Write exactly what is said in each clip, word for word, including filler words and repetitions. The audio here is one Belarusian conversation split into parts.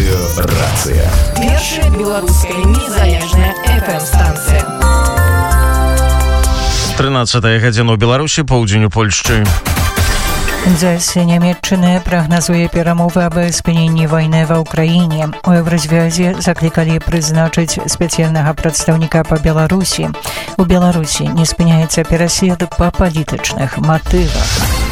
Радыёрацыя. Першая беларуская незалежная эф эм-станцыя. тринадцатая гадзіна ў Беларусі, поўдзень у Польшчы. Дзесь Нямецчыны прагназуе перамовы аб спыненні вайны ва ўкраіне. У Еўразвязе заклікалі прызначыць спецыяльнага прадстаўніка па Беларусі. У Беларусі не спыняецца пераслед па палітычных матывах.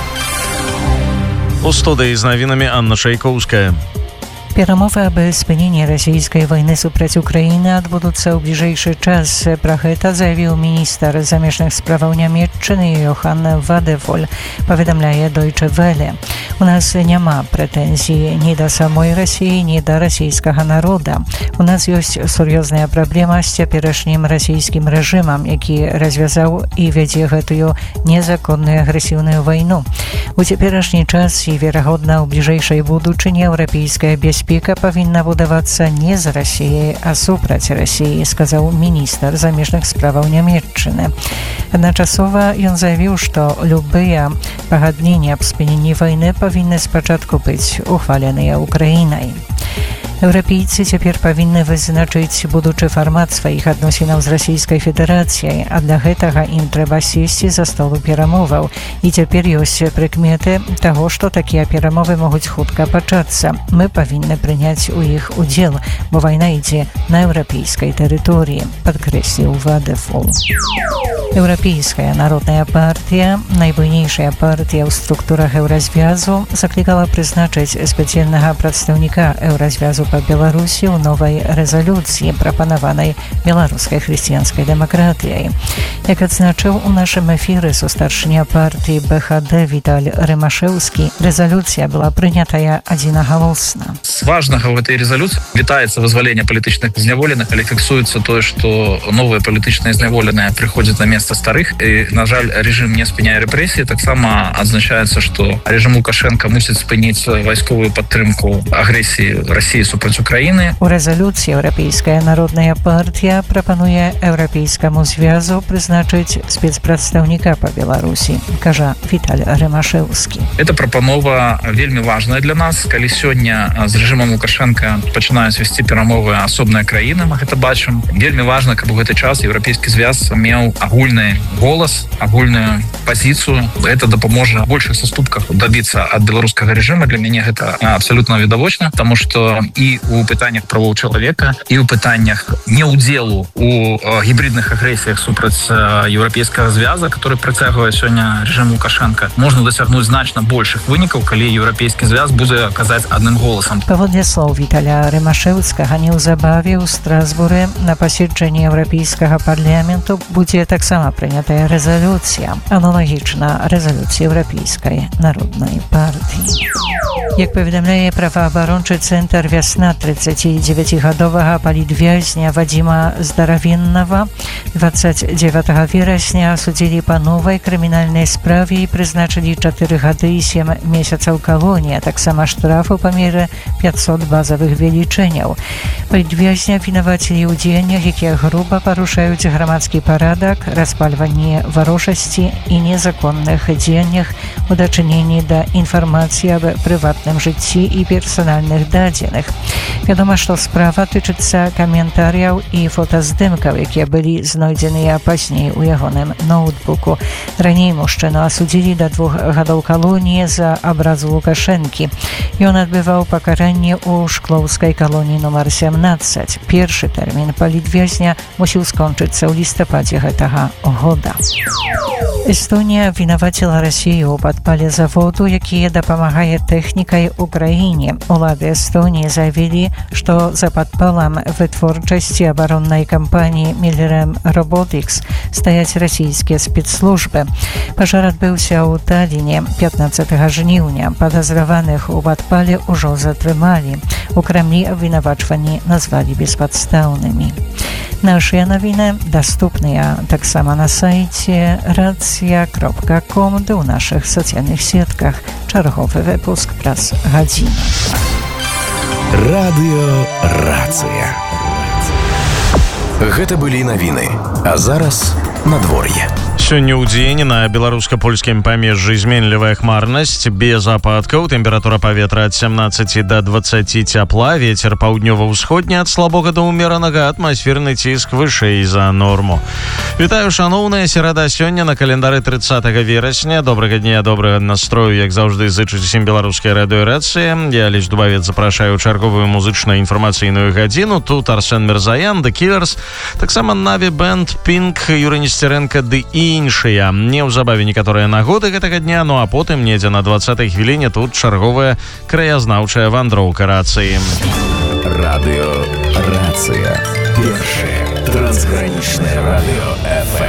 У студыі з навінамі Анна Чайкоўская. Перамовы аб спыненні расійскай вайны супраць Украіны адбудуцца ў бліжэйшы час. Пра гэта заявіў міністр замежных справаў Нямецчыны Йохан Вадефоль, паведамляе Deutsche Welle. У нас няма прэтэнзій ні да самой Расіі, ні да расійскага народа. У нас ёсць сур'ёзная праблема з цяперашнім расійскім рэжымам, які развязаў і вядзе гэтую незаконную агрэсіўную вайну. У цяперашні час і, верагодна, у бліжэйшай будучыні еўрапейская бяспека павінна будавацца не з Расіяй, а супраць Расіі, сказаў міністр замежных справаў Нямецчыны. Адначасова ён заявіў, што любыя пагадненні аб спыненні вайны павінны спачатку быць ухваленыя Украінай. Еўрапейцы цяпер павінны вызначыць будучы фармат сваіх адносінаў з Расійскай Федэрацыяй, а для гэтага ім трэба сесці за столу перамоваў. І цяпер ёсць прыкметы таго, што такія перамовы могуць хутка пачацца. Мы павінны прыняць у іх удзел, бо вайна ідзе на еўрапейскай тэрыторыі, падкрэсліў Вадефол. Еўрапейская народная партыя, найбуйнейшая партыя ў структурах Еўразвязу, заклікала прызначыць спецыяльнага прадстаўніка Еўразвязу па Беларусі ў новай рэзалюцыі, прапанаванай беларускай хрысціянскай дэмакратыяй. Як адзначыў у нашым эфіры сустаршыня партыі бэ ха дэ Віталь Рымашэўскі, рэзалюцыя была прынятая адзінагалосна. З важнага ў гэтай рэзалюцыі вітаецца вызваленне палітычных зняволеных, але фіксуецца тое, што новыя палітычныя зняволеныя прыходзяць на месца старых. І, на жаль, рэжым не спыняе рэпрэсіі. Таксама адзначаецца, што рэжым Лукашенка мусіць спыніць вайсковую падтрымку агрэсіі Расіі супраць Украіны. У рэзалюцыі Еўрапейская народная партыя прапануе Еўрапейскаму звязу прызначыць спецпрадстаўніка па Беларусі, кажа Віталь Рымашэўскі. Эта прапанова вельмі важная для нас. Калі сёння з рэжымам Лукашенка пачынаюць весці перамовы асобныя краіны, мы гэта бачым. Вельмі важна, каб у гэты час Еўрапейскі звяз меў агульны голас, агульную пазіцыю. Гэта дапаможа большых саступках дабіцца ад беларускага рэжыма. Для мяне гэта абсалютна відавочна, таму што і ў пытаннях правоў чалавека, і ў пытаннях неўдзелу у гібридных агрэсіях супраць еўрапейскага звяза, который працягвае сёння рэжым Лукашенка, можна дасягнуць значна большых вынікаў, калі еўрапейскі звяз будзе казаць адным голасам. Паводле слоў Віталя Рымашэўскага, неўзабаве ў Страсбуры на паседжанні еўрапейскага парламенту будзе таксама прынятая рэзалюцыя, аналагічна рэзалюцыі Еўрапейскай народнай партыі. Як паведамляе праваабарончы цэнтр «Вясна» тридцатидзевяцігадовага палітвязня Вадзіма Здаравеннага двадцать девятого верасня асудзілі па новай крымінальнай справе і прызначылі чатыры гады і сем месяцаў калоніі, а таксама штрафу па меры пятьсот базавых велічыняў. Палітвязня вінавацілі ў дзеяннях, якія груба парушаюць грамадскі парадак, распальванні варожасці і незаконных дзеяннях у дачыненні да інфармацыі аб прыватным жыцці і персанальных дадзеных. Вядома, што справа тычыцца каментарыяў і фотаздымкаў, якія былі знойдзеныя пазней у ягоным ноутбуку. Раней мужчыну асудзілі да двух гадоў калоніі за абразу Лукашэнкі. Ён адбываў пакаранне ў шклоўскай калоніі нумар семнаццаць. Першы тэрмін палітвязня мусіў скончыцца ў лістападзе гэтага года. Эстонія вінаваціла Расію ў падпале заводу, які дапамагае тэхнікай Украіне. Улады Эстонії заявілі, што за падпалам вытворчасці абароннай кампаніі Миллерем Robotics стаяць расійскія спецслужбы. Пажар адбыўся ў Талліне пятнадцатага жніўня. Падазраваных у падпале ўжо затрымалі. У Крамлі абвінавачванні назвалі беспадстаўнымі. Нашыя навіны даступныя таксама на сайце рацыя кропка ком ды ў нашых сацыяльных сетках. Чарговы выпуск праз гадзіну. Радыёрацыя. Гэта былі навіны. А зараз надвор'е. Сёння ў дзень на беларуска-польскім памежжы зменлівая хмарнасць, без ападкаў, тэмпература паветра ад семнаццаці да дваццаці цяпла, вецер паўднёва-ўсходні ад слабога да ўмеранага, атмасферны ціск вышэй за норму. Вітаю, шаноўныя, серада сёння на календары трыццатага верасня. Добрага дня, добрага настрою, як заўжды, зычуць усім беларускай радыёрацыі. Я, Алесь Дубавец, запрашаю чарговую музычна-інфармацыйную гадзіну. Тут Арсен Мірзаян, The Killers, таксама Наві Бэнд, Пінк, Юрый Несцярэнка, ды іншыя. Неўзабаве некаторыя нагоды гэтага дня, ну а потым недзе на дваццатай хвіліне тут чарговая краязнаўчая вандроўка рацыі. Радыё Рацыя. Першае трансгранічнае радыё эф эм.